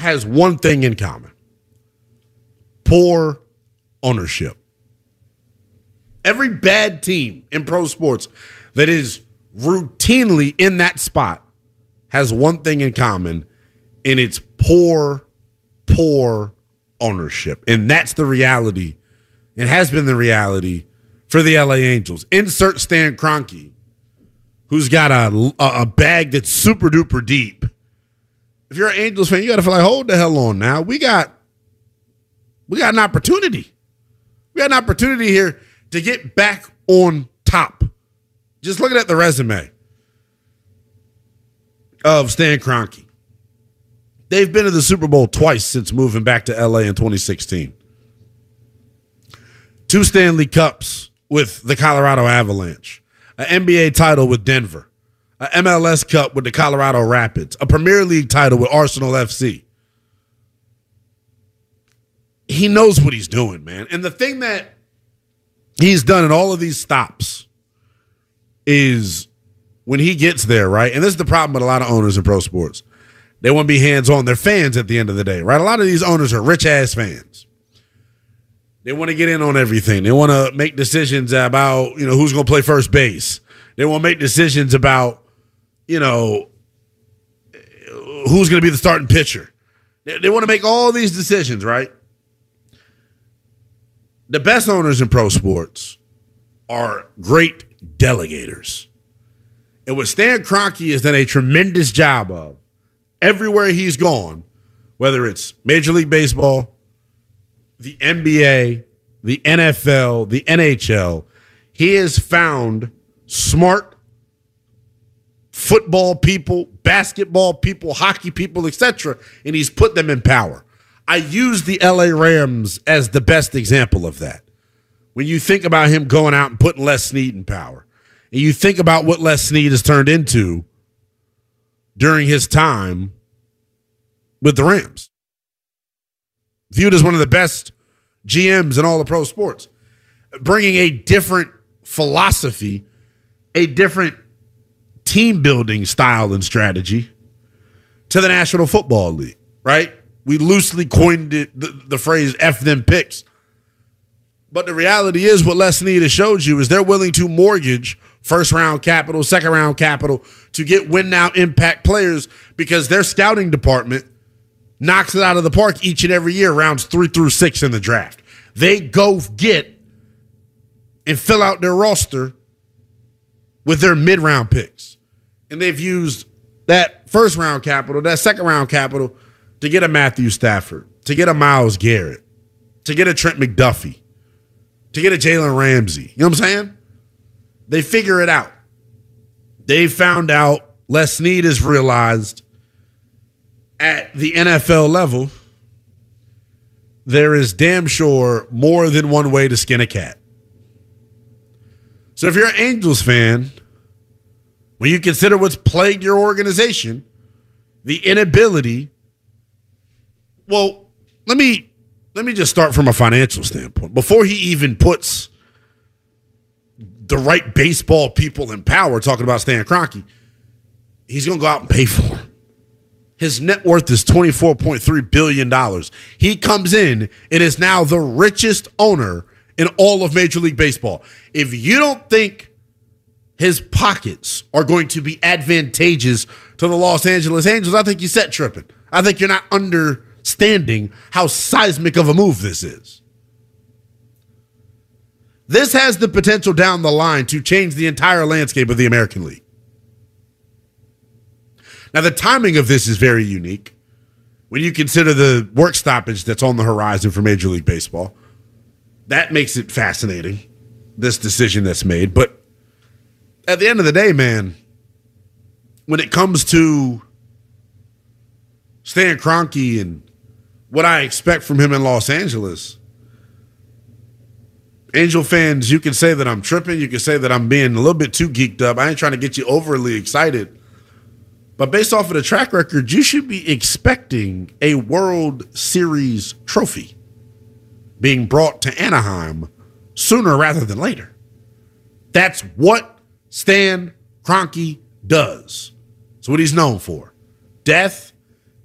has one thing in common: poor ownership. Every bad team in pro sports that is routinely in that spot has one thing in common, and it's poor ownership. And that's the reality. It has been the reality for the LA Angels. Insert Stan Kroenke, who's got a bag that's super duper deep. If you're an Angels fan, you got to feel like, hold the hell on now. We got an opportunity. We got an opportunity here to get back on top. Just looking at the resume of Stan Kroenke. They've been to the Super Bowl twice since moving back to LA in 2016. 2 Stanley Cups with the Colorado Avalanche. An NBA title with Denver. An MLS Cup with the Colorado Rapids. A Premier League title with Arsenal FC. He knows what he's doing, man. And the thing that he's done in all of these stops is when he gets there, right? And this is the problem with a lot of owners in pro sports. They want to be hands-on. They're fans at the end of the day, right? A lot of these owners are rich-ass fans. They want to get in on everything. They want to make decisions about, who's going to play first base. They want to make decisions about, who's going to be the starting pitcher. They want to make all these decisions, right? The best owners in pro sports are great delegators. And what Stan Kroenke has done a tremendous job of everywhere he's gone, whether it's Major League Baseball, the NBA, the NFL, the NHL, he has found smart football people, basketball people, hockey people, etc., and he's put them in power. I use the LA Rams as the best example of that. When you think about him going out and putting Les Snead in power, and you think about what Les Snead has turned into during his time with the Rams, viewed as one of the best GMs in all of pro sports, bringing a different philosophy, a different team building style and strategy to the National Football League, right? We loosely coined the phrase F them picks. But the reality is what Les Snead has showed you is they're willing to mortgage first-round capital, second-round capital to get win-now impact players because their scouting department knocks it out of the park each and every year, rounds 3 through 6 in the draft. They go get and fill out their roster with their mid-round picks. And they've used that first-round capital, that second-round capital, to get a Matthew Stafford, to get a Myles Garrett, to get a Trent McDuffie, to get a Jalen Ramsey. You know what I'm saying? They figure it out. They found out, Les Snead has realized at the NFL level, there is damn sure more than one way to skin a cat. So if you're an Angels fan, when you consider what's plagued your organization, the inability, well, let me just start from a financial standpoint. Before he even puts the right baseball people in power, talking about Stan Kroenke, he's going to go out and pay for him. His net worth is $24.3 billion. He comes in and is now the richest owner in all of Major League Baseball. If you don't think his pockets are going to be advantageous to the Los Angeles Angels, I think you set tripping. I think you're not understanding how seismic of a move this is. This has the potential down the line to change the entire landscape of the American League. Now, the timing of this is very unique when you consider the work stoppage that's on the horizon for Major League Baseball. That makes it fascinating, this decision that's made. But at the end of the day, man, when it comes to Stan Kroenke and what I expect from him in Los Angeles, Angel fans, you can say that I'm tripping. You can say that I'm being a little bit too geeked up. I ain't trying to get you overly excited. But based off of the track record, you should be expecting a World Series trophy being brought to Anaheim sooner rather than later. That's what Stan Kroenke does. It's what he's known for. Death